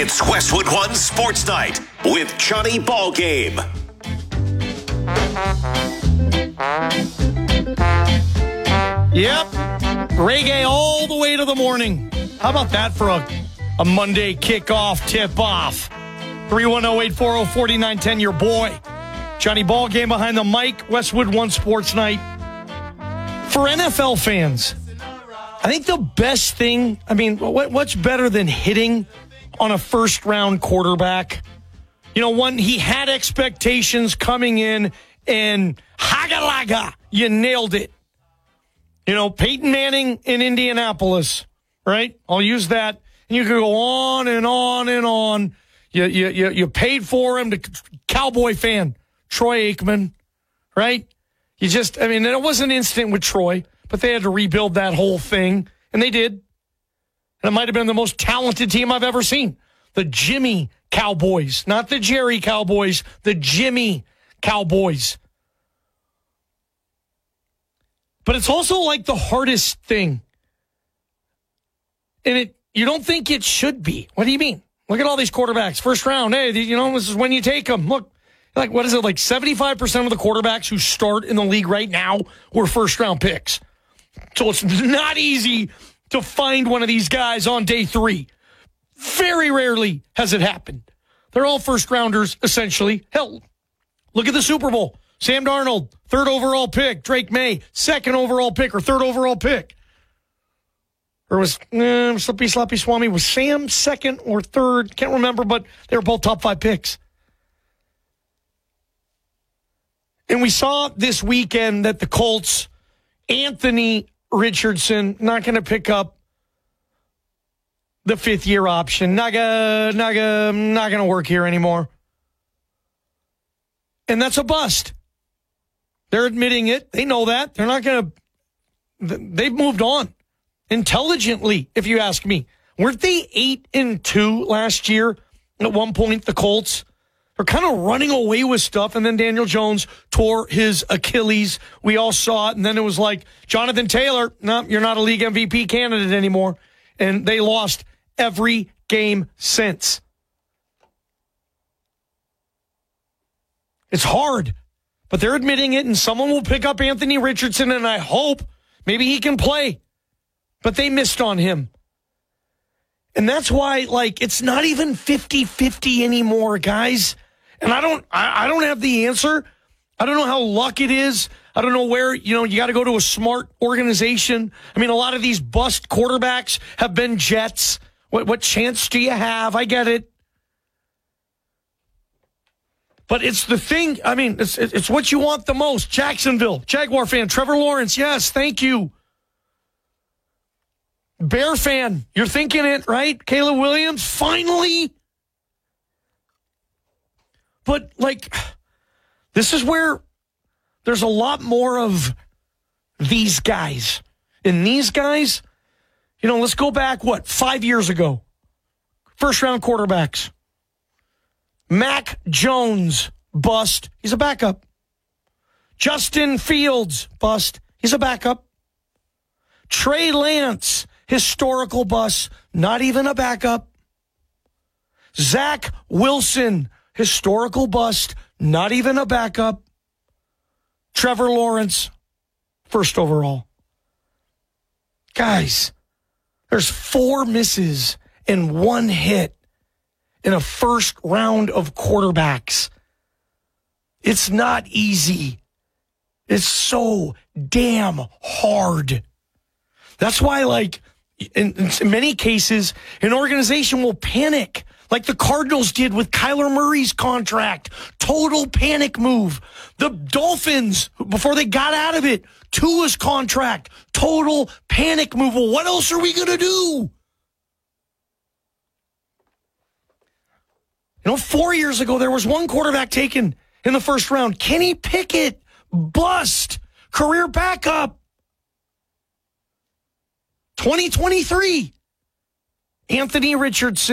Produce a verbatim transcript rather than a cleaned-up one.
It's Westwood One Sports Night with Johnny Ballgame. Yep. Reggae all the way to the morning. How about that for a, a Monday kickoff tip-off? three one zero, eight four zero, four nine one zero, your boy. Johnny Ballgame behind the mic, Westwood One Sports Night. For N F L fans, I think the best thing, I mean, what, what's better than hitting on a first-round quarterback? You know, one, he had expectations coming in, and haga-laga, you nailed it. You know, Peyton Manning in Indianapolis, right? I'll use that. And you could go on and on and on. You, you, you, you paid for him, to Cowboy fan, Troy Aikman, right? You just, I mean, it wasn't instant with Troy, but they had to rebuild that whole thing, and they did. And it might have been the most talented team I've ever seen. The Jimmy Cowboys, not the Jerry Cowboys, the Jimmy Cowboys. But it's also like the hardest thing. And it you don't think it should be. What do you mean? Look at all these quarterbacks. First round, hey, you know, this is when you take them. Look, like, what is it, like seventy-five percent of the quarterbacks who start in the league right now were first-round picks. So it's not easy to find one of these guys on day three. Very rarely has it happened. They're all first-rounders, essentially. Hell, look at the Super Bowl. Sam Darnold, third overall pick. Drake May, second overall pick or third overall pick. Or was eh, Slippy Sloppy Swami, was Sam second or third? Can't remember, but they were both top five picks. And we saw this weekend that the Colts, Anthony Richardson, not going to pick up the fifth-year option. Not going not gonna, not gonna work here anymore. And that's a bust. They're admitting it. They know that. They're not going to... They've moved on. Intelligently, if you ask me. Weren't they eight and two last year? At one point, the Colts are kind of running away with stuff, and then Daniel Jones tore his Achilles. We all saw it, and then it was like, Jonathan Taylor, no, you're not a league M V P candidate anymore. And they lost every game since. It's hard, but they're admitting it, and someone will pick up Anthony Richardson, and I hope maybe he can play. But they missed on him. And that's why, like, it's not even fifty-fifty anymore, guys. And I don't I, I don't have the answer. I don't know how luck it is. I don't know where, you know, you got to go to a smart organization. I mean, a lot of these bust quarterbacks have been Jets. What, what chance do you have? I get it. But it's the thing, I mean, it's it's what you want the most. Jacksonville, Jaguar fan, Trevor Lawrence, yes, thank you. Bear fan, you're thinking it, right? Caleb Williams, finally. But, like, this is where there's a lot more of these guys. And these guys, you know, let's go back, what, five years ago. First-round quarterbacks. Mac Jones, bust. He's a backup. Justin Fields, bust. He's a backup. Trey Lance, historical bust, not even a backup. Zach Wilson, historical bust, not even a backup. Trevor Lawrence, first overall. Guys, there's four misses and one hit in a first round of quarterbacks. It's not easy. It's so damn hard. That's why, like, in, in many cases, an organization will panic, like the Cardinals did with Kyler Murray's contract. Total panic move. The Dolphins, before they got out of it, Tua's contract. Total panic move. Well, what else are we going to do? You know, four years ago, there was one quarterback taken in the first round. Kenny Pickett, bust, career backup. twenty twenty-three, Anthony Richardson.